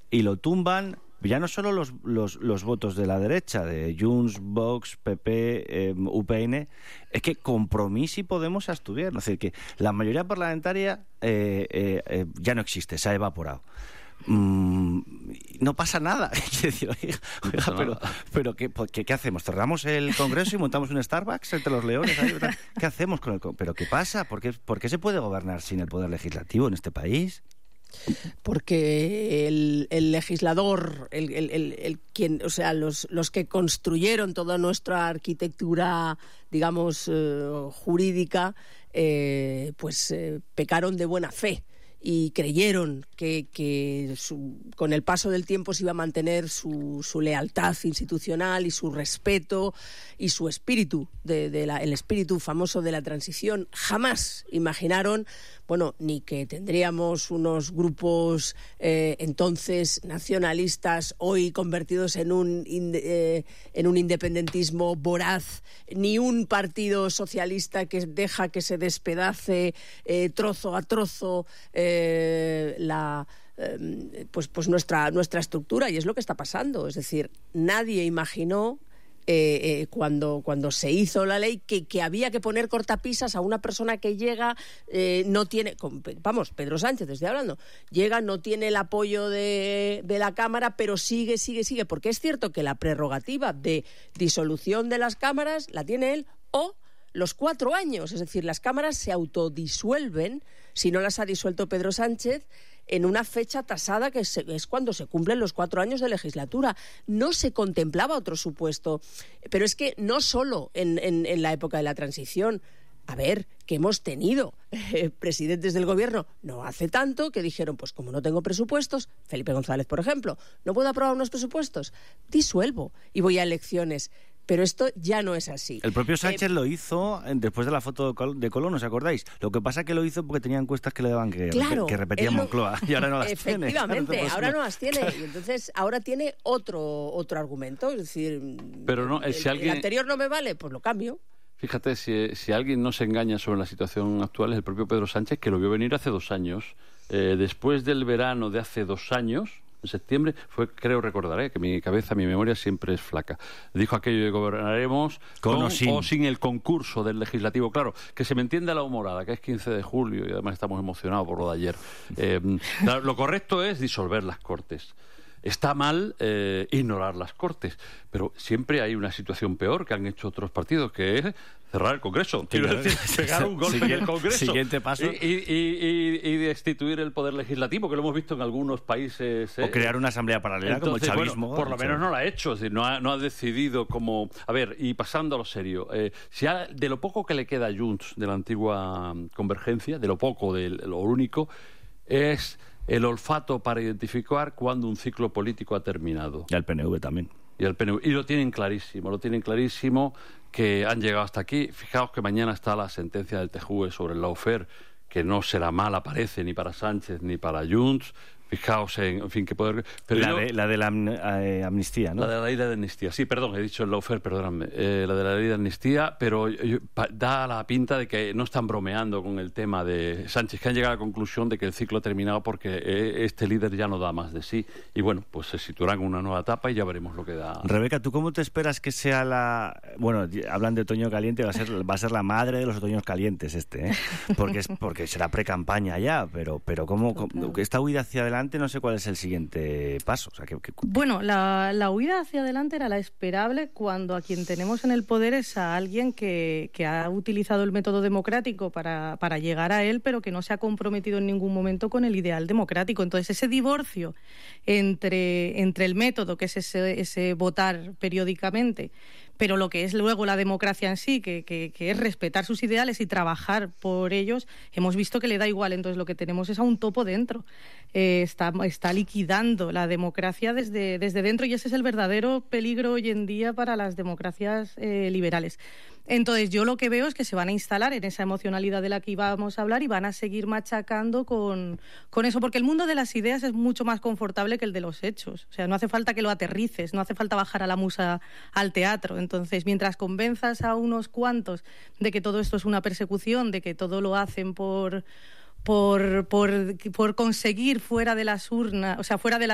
y lo tumban ya no solo los votos de la derecha, de Junts, Vox, PP, UPN, es que Compromís y Podemos abstuvieron. Es decir, que la mayoría parlamentaria ya no existe, se ha evaporado. No pasa nada. Pero ¿qué hacemos? ¿Cerramos el Congreso y montamos un Starbucks entre los leones? ¿Qué hacemos con el Congreso? ¿Pero qué pasa? ¿Por qué se puede gobernar sin el poder legislativo en este país? Porque el legislador, quien, o sea, los que construyeron toda nuestra arquitectura, digamos, jurídica, pecaron de buena fe y creyeron que con el paso del tiempo se iba a mantener su lealtad institucional y su respeto y su espíritu, el espíritu famoso de la transición. Jamás imaginaron, ni que tendríamos unos grupos entonces nacionalistas, hoy convertidos en un independentismo voraz, ni un partido socialista que deja que se despedace trozo a trozo nuestra estructura, y es lo que está pasando. Es decir, nadie imaginó cuando se hizo la ley que había que poner cortapisas a una persona que llega, no tiene, Pedro Sánchez, estoy hablando, llega, no tiene el apoyo de la Cámara, pero sigue, porque es cierto que la prerrogativa de disolución de las cámaras la tiene él, o los 4 años, es decir, las cámaras se autodisuelven si no las ha disuelto Pedro Sánchez en una fecha tasada que es cuando se cumplen los 4 años de legislatura. No se contemplaba otro supuesto, pero es que no solo en la época de la transición. A ver, que hemos tenido presidentes del gobierno no hace tanto que dijeron, pues como no tengo presupuestos, Felipe González, por ejemplo, no puedo aprobar unos presupuestos, disuelvo y voy a elecciones. Pero esto ya no es así. El propio Sánchez lo hizo después de la foto de Colón, ¿os acordáis? Lo que pasa es que lo hizo porque tenía encuestas que le daban que repetía Moncloa, y ahora no las tiene. Efectivamente, ahora no las tiene. Y entonces ahora tiene otro argumento. Es decir, pero no, el anterior no me vale, pues lo cambio. Fíjate, si alguien no se engaña sobre la situación actual es el propio Pedro Sánchez, que lo vio venir hace 2 años. Después del verano de hace 2 años... en septiembre, recordaré que mi memoria siempre es flaca. Dijo aquello de gobernaremos con o sin el concurso del legislativo. Claro, que se me entienda la humorada, que es 15 de julio y además estamos emocionados por lo de ayer. Lo correcto es disolver las Cortes. Está mal ignorar las Cortes, pero siempre hay una situación peor que han hecho otros partidos, que es cerrar el Congreso. Quiero decir, pegar un golpe en el Congreso. Siguiente paso. Y destituir el Poder Legislativo, que lo hemos visto en algunos países. O crear una asamblea paralela. Entonces, como el chavismo. Por lo menos no lo ha hecho, es decir, no ha decidido como... A ver, y pasando a lo serio, de lo poco que le queda a Junts de la antigua convergencia, de lo lo único, es el olfato para identificar cuándo un ciclo político ha terminado. Y al PNV también. Y lo tienen clarísimo que han llegado hasta aquí. Fijaos que mañana está la sentencia del TJUE sobre el lawfare, que no será mala, parece, ni para Sánchez ni para Junts. Fijaos en fin, qué poder... Pero la de la amnistía, ¿no? La de la ley de amnistía, sí, perdón, he dicho el lawfare, perdóname. La de la ley de amnistía, pero da la pinta de que no están bromeando con el tema de Sánchez, que han llegado a la conclusión de que el ciclo ha terminado porque este líder ya no da más de sí. Y bueno, pues se situarán en una nueva etapa y ya veremos lo que da. Rebeca, ¿tú cómo te esperas que sea la... Bueno, hablan de otoño caliente, va a ser la madre de los otoños calientes porque será pre-campaña ya, pero ¿cómo esta huida hacia adelante? No sé cuál es el siguiente paso. O sea, Bueno, la huida hacia adelante era la esperable cuando a quien tenemos en el poder es a alguien que ha utilizado el método democrático para llegar a él, pero que no se ha comprometido en ningún momento con el ideal democrático. Entonces, ese divorcio entre el método, que es ese votar periódicamente, pero lo que es luego la democracia en sí, que es respetar sus ideales y trabajar por ellos, hemos visto que le da igual. Entonces lo que tenemos es a un topo dentro. Está liquidando la democracia desde dentro, y ese es el verdadero peligro hoy en día para las democracias liberales. Entonces yo lo que veo es que se van a instalar en esa emocionalidad de la que íbamos a hablar y van a seguir machacando con eso, porque el mundo de las ideas es mucho más confortable que el de los hechos. O sea, no hace falta que lo aterrices, no hace falta bajar a la musa al teatro. Entonces, mientras convenzas a unos cuantos de que todo esto es una persecución, de que todo lo hacen por conseguir fuera de las urnas, o sea, fuera de